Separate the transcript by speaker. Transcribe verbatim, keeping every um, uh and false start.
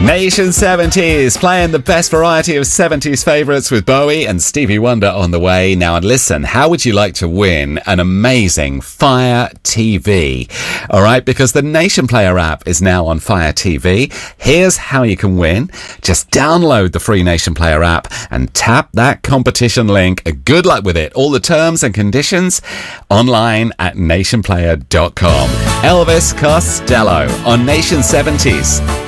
Speaker 1: Nation seventies, playing the best variety of seventies favourites with Bowie and Stevie Wonder on the way. Now, and listen, how would you like to win an amazing Fire T V? All right, because the Nation Player app is now on Fire T V. Here's how you can win. Just download the free Nation Player app and tap that competition link. Good luck with it. All the terms and conditions online at nation player dot com. Elvis Costello on Nation seventies.